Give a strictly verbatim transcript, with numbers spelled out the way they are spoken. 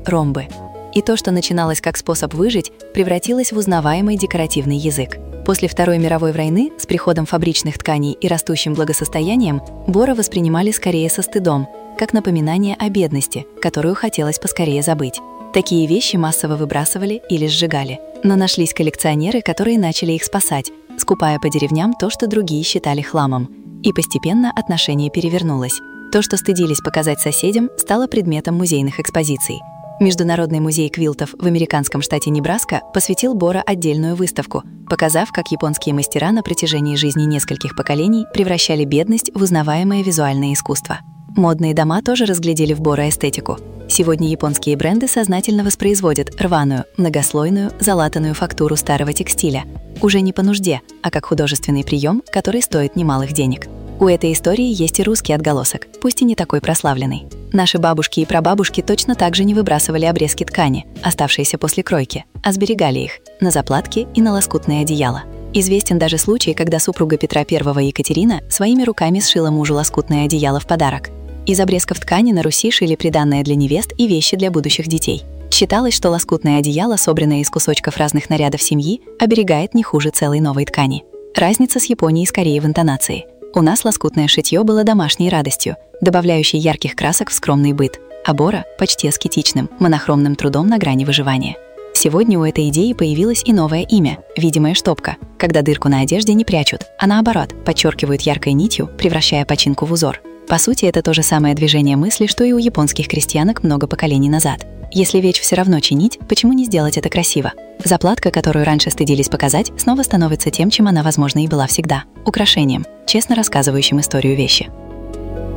– ромбы. И то, что начиналось как способ выжить, превратилось в узнаваемый декоративный язык. После Второй мировой войны с приходом фабричных тканей и растущим благосостоянием бора воспринимали скорее со стыдом, как напоминание о бедности, которую хотелось поскорее забыть. Такие вещи массово выбрасывали или сжигали. Но нашлись коллекционеры, которые начали их спасать, скупая по деревням то, что другие считали хламом. И постепенно отношение перевернулось. То, что стыдились показать соседям, стало предметом музейных экспозиций. Международный музей квилтов в американском штате Небраска посвятил бора отдельную выставку, показав, как японские мастера на протяжении жизни нескольких поколений превращали бедность в узнаваемое визуальное искусство. Модные дома тоже разглядели в бора эстетику. Сегодня японские бренды сознательно воспроизводят рваную, многослойную, залатанную фактуру старого текстиля. Уже не по нужде, а как художественный прием, который стоит немалых денег. У этой истории есть и русский отголосок, пусть и не такой прославленный. Наши бабушки и прабабушки точно так же не выбрасывали обрезки ткани, оставшиеся после кройки, а сберегали их на заплатки и на лоскутные одеяла. Известен даже случай, когда супруга Петра Первого Екатерина своими руками сшила мужу лоскутное одеяло в подарок. Из обрезков ткани на Руси шили приданное для невест и вещи для будущих детей. Считалось, что лоскутное одеяло, собранное из кусочков разных нарядов семьи, оберегает не хуже целой новой ткани. Разница с Японией скорее в интонации. У нас лоскутное шитье было домашней радостью, добавляющей ярких красок в скромный быт, а бора – почти аскетичным, монохромным трудом на грани выживания. Сегодня у этой идеи появилось и новое имя – видимая штопка, когда дырку на одежде не прячут, а наоборот, подчеркивают яркой нитью, превращая починку в узор. По сути, это то же самое движение мысли, что и у японских крестьянок много поколений назад. Если вещь все равно чинить, почему не сделать это красиво? Заплатка, которую раньше стыдились показать, снова становится тем, чем она, возможно, и была всегда – украшением, честно рассказывающим историю вещи.